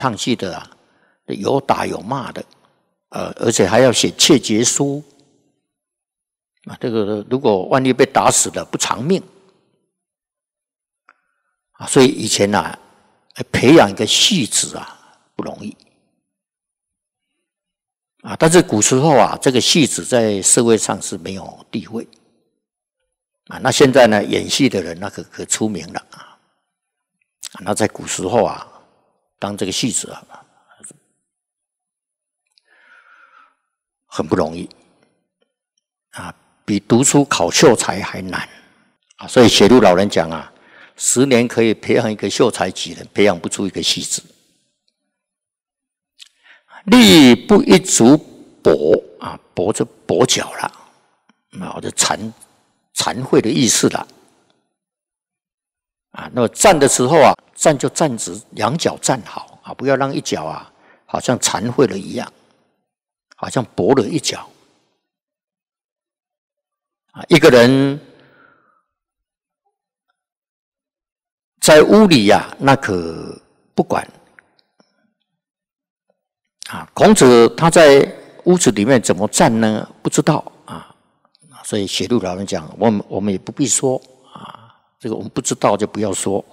唱戏的啊，有打有骂的，而且还要写切结书啊。这个如果万一被打死了，不偿命啊。所以以前啊，培养一个戏子啊不容易啊。但是古时候啊，这个戏子在社会上是没有地位啊。那现在呢，演戏的人那可出名了啊。那在古时候啊，当这个戏子啊，很不容易啊，比读书考秀才还难啊。所以写入老人讲啊，10年可以培养一个秀才级人，培养不出一个戏子。力不一足跛啊，跛就跛脚了啊，就残废的意思了啊。那么站的时候啊，站就站直，两脚站好啊，不要让一脚啊好像残废了一样，好像跛了一脚啊。一个人在屋里呀，那可不管啊。孔子他在屋子里面怎么站呢？不知道啊。所以写入老人讲，我们也不必说啊，这个我们不知道就不要说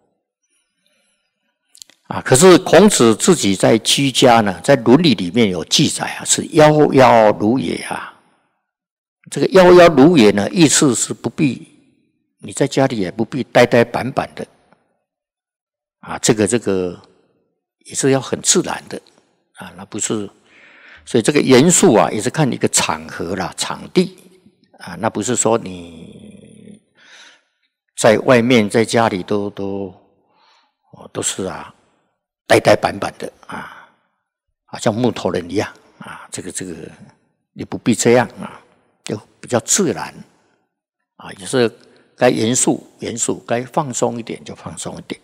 啊。可是孔子自己在居家呢，在《论语》里面有记载啊，是夭夭如也啊。这个夭夭如也呢，意思是不必你在家里也不必呆呆板板的啊。这个也是要很自然的啊，那不是。所以这个严肃啊，也是看一个场合啦、场地啊，那不是说你在外面在家里都是啊呆呆板板的啊，好像木头人一样啊。这个你不必这样啊，就比较自然啊。也是该严肃，该放松一点就放松一点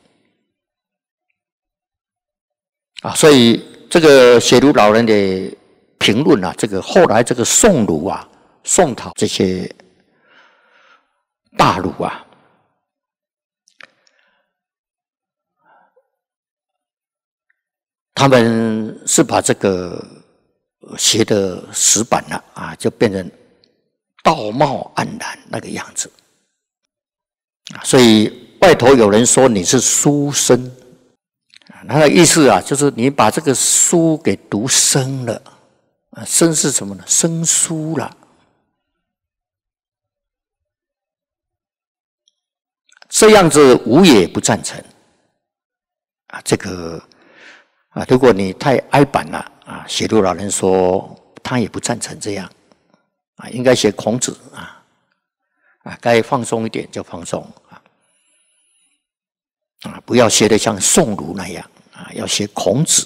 啊。所以这个写入老人的评论啊，这个后来这个宋儒啊、宋朝这些大儒啊，他们是把这个写的死板了啊，就变成道貌岸然那个样子啊。所以外头有人说你是书生，他的意思啊，就是你把这个书给读生了啊。生是什么呢？生疏了。这样子吾也不赞成啊。这个啊，如果你太哀板了啊，写入老人说他也不赞成这样啊，应该写孔子啊，该放松一点就放松啊，不要写得像宋儒那样啊，要写孔子。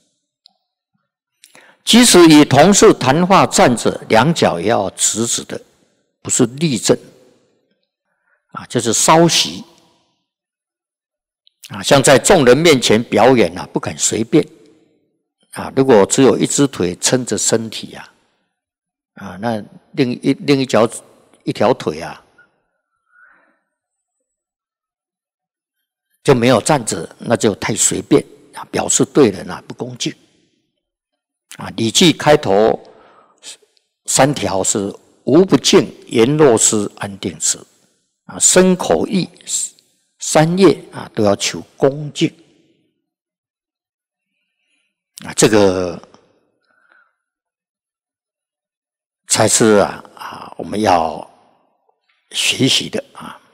即使与同事谈话站着，两脚也要直直的，不是立正啊，就是稍息啊。像在众人面前表演啊，不敢随便啊。如果只有一只腿撑着身体啊，那另一条腿啊就没有站着，那就太随便啊，表示对人啊不恭敬啊。《礼记》开头3条是无不敬，言若失，安定之啊。身口意3业啊，都要求恭敬啊。这个才是我们要学习的啊。